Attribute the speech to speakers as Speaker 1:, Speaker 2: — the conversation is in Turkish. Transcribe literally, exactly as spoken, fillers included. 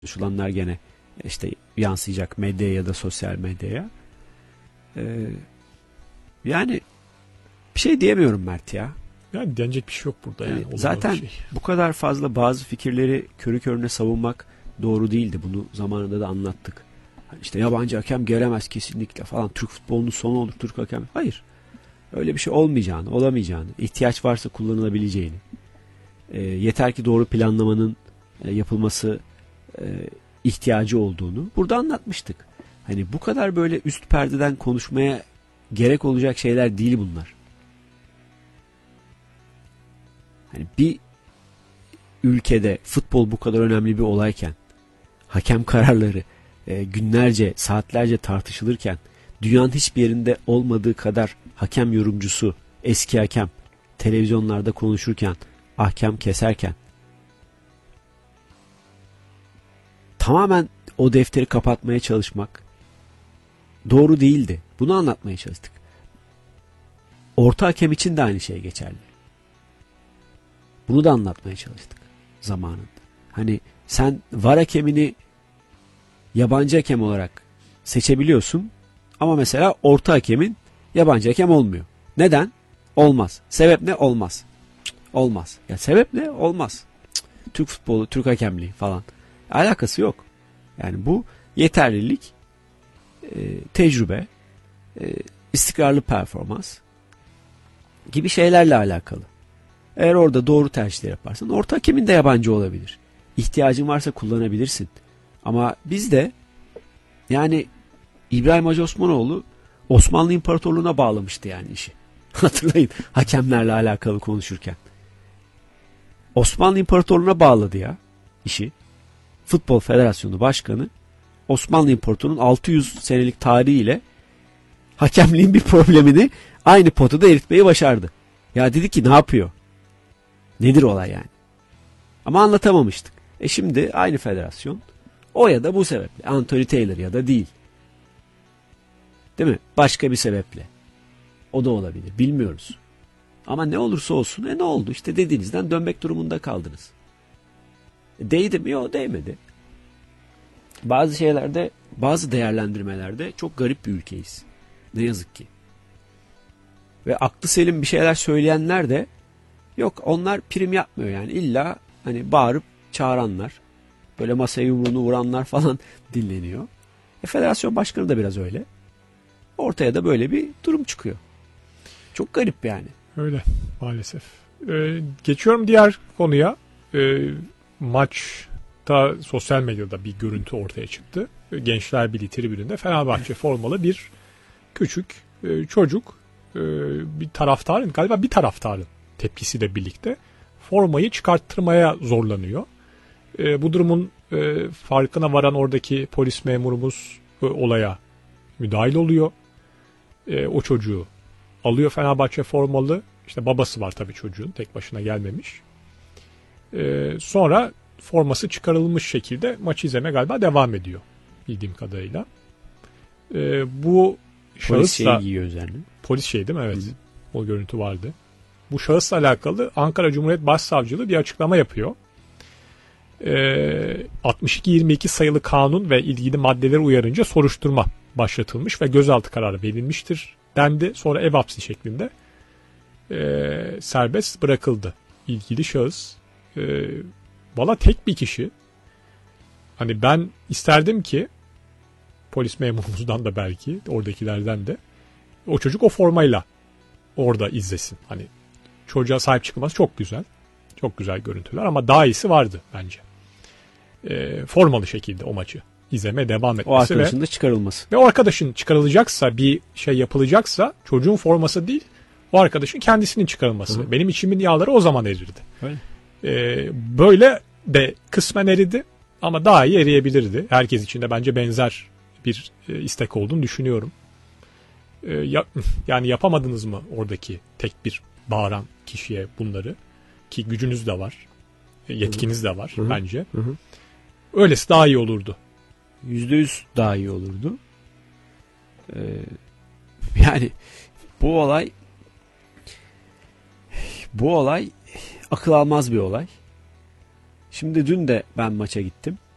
Speaker 1: konuşulanlar gene işte yansıyacak medyaya ya da sosyal medyaya. Ee, yani bir şey diyemiyorum Mert ya.
Speaker 2: Yani denecek bir şey yok burada yani.
Speaker 1: yani zaten şey. Bu kadar fazla bazı fikirleri körü körüne savunmak doğru değildi. Bunu zamanında da anlattık. İşte yabancı hakem gelemez kesinlikle falan. Türk futbolunun sonu olur Türk hakem. Hayır. Öyle bir şey olmayacağını, olamayacağını, ihtiyaç varsa kullanılabileceğini, e, yeter ki doğru planlamanın e, yapılması e, ihtiyacı olduğunu burada anlatmıştık. Hani bu kadar böyle üst perdeden konuşmaya gerek olacak şeyler değil bunlar. Hani bir ülkede futbol bu kadar önemli bir olayken, hakem kararları e, günlerce, saatlerce tartışılırken, dünyanın hiçbir yerinde olmadığı kadar hakem yorumcusu, eski hakem televizyonlarda konuşurken, ahkam keserken, tamamen o defteri kapatmaya çalışmak doğru değildi. Bunu anlatmaya çalıştık. Orta hakem için de aynı şey geçerli. Bunu da anlatmaya çalıştık zamanında. Hani sen var hakemini yabancı hakem olarak seçebiliyorsun ama mesela orta hakemin yabancı hakem olmuyor. Neden? Olmaz. Sebep ne? Olmaz. Cık, olmaz. Ya sebep ne? Olmaz. Cık, Türk futbolu, Türk hakemliği falan. Alakası yok. Yani bu yeterlilik, e, tecrübe, e, istikrarlı performans gibi şeylerle alakalı. Eğer orada doğru tercihler yaparsan orta hakemin de yabancı olabilir. İhtiyacın varsa kullanabilirsin. Ama bizde yani İbrahim Hacı Osmanoğlu Osmanlı İmparatorluğu'na bağlamıştı yani işi. Hatırlayın hakemlerle alakalı konuşurken. Osmanlı İmparatorluğu'na bağladı ya işi. Futbol Federasyonu Başkanı Osmanlı İmparatorluğu'nun altı yüz senelik tarihiyle hakemliğin bir problemini aynı potada eritmeyi başardı. Ya dedi ki ne yapıyor? Nedir olay yani? Ama anlatamamıştık. E şimdi aynı federasyon o ya da bu sebeple. Anthony Taylor ya da değil. Değil mi? Başka bir sebeple. O da olabilir. Bilmiyoruz. Ama ne olursa olsun e ne oldu? İşte dediğinizden dönmek durumunda kaldınız. E değdi mi? Yok değmedi. Bazı şeylerde, bazı değerlendirmelerde çok garip bir ülkeyiz. Ne yazık ki. Ve aklı selim bir şeyler söyleyenler de yok, onlar prim yapmıyor yani. İlla hani bağırıp çağıranlar, böyle masaya yumruğunu vuranlar falan dinleniyor. E, federasyon başkanı da biraz öyle. Ortaya da böyle bir durum çıkıyor. Çok garip yani.
Speaker 2: Öyle maalesef. Ee, geçiyorum diğer konuya. Ee, maçta sosyal medyada bir görüntü ortaya çıktı. Gençler Birliği tribününde Fenerbahçe formalı bir küçük e, çocuk, e, bir taraftarın, galiba bir taraftarın tepkisiyle birlikte formayı çıkarttırmaya zorlanıyor. E, bu durumun e, farkına varan oradaki polis memurumuz e, olaya müdahil oluyor. E, o çocuğu alıyor, Fenerbahçe formalı. İşte babası var tabii çocuğun, tek başına gelmemiş. E, sonra forması çıkarılmış şekilde maçı izleme galiba devam ediyor bildiğim kadarıyla. E, bu
Speaker 1: polis
Speaker 2: şahısla,
Speaker 1: şeyi giyiyor üzerine.
Speaker 2: Polis şey değil mi? Evet.
Speaker 1: Hı-hı.
Speaker 2: O görüntü vardı. Bu şahısla alakalı Ankara Cumhuriyet Başsavcılığı bir açıklama yapıyor. E, altmış iki yirmi iki sayılı kanun ve ilgili maddeleri uyarınca soruşturma başlatılmış ve gözaltı kararı verilmiştir dendi. Sonra ev hapsi şeklinde e, serbest bırakıldı ilgili şahıs. E, valla tek bir kişi. Hani ben isterdim ki polis memurumuzdan da, belki oradakilerden de, o çocuk o formayla orada izlesin. Hani çocuğa sahip çıkılması çok güzel. Çok güzel görüntüler ama daha iyisi vardı bence. E, formalı şekilde o maçı izlemeye devam etmesi.
Speaker 1: O arkadaşın
Speaker 2: ve,
Speaker 1: da çıkarılması.
Speaker 2: Ve o arkadaşın çıkarılacaksa, bir şey yapılacaksa çocuğun forması değil, o arkadaşın kendisinin çıkarılması. Hı-hı. Benim içimin yağları o zaman erirdi. Öyle. E, böyle de kısmen eridi ama daha iyi eriyebilirdi. Herkes için de bence benzer bir e, istek olduğunu düşünüyorum. E, ya, yani yapamadınız mı oradaki tek bir bağıran kişiye bunları? Ki gücünüz de var. Yetkiniz de var. Hı-hı. Bence. Hı-hı. Öylesi daha iyi olurdu.
Speaker 1: Yüzde yüz daha iyi olurdu. Ee, yani bu olay bu olay akıl almaz bir olay. Şimdi dün de ben maça gittim.